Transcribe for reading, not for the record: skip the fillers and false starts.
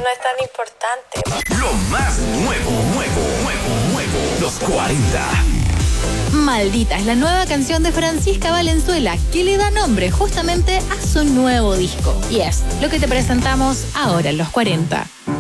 es tan importante. Lo más nuevo. Los 40. Maldita es la nueva canción de Francisca Valenzuela, que le da nombre justamente a su nuevo disco. Y es lo que te presentamos ahora en los 40.